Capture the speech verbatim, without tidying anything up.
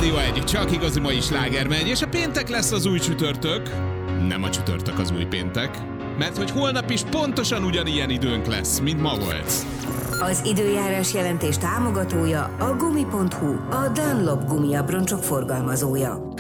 Rádió egy, csak igazi mai sláger megy, és a péntek lesz az új csütörtök. Nem a csütörtök az új péntek, mert hogy holnap is pontosan ugyanilyen időnk lesz, mint ma volt. Az időjárás jelentés támogatója a gumi pont hu, a Dunlop gumiabroncsok forgalmazója.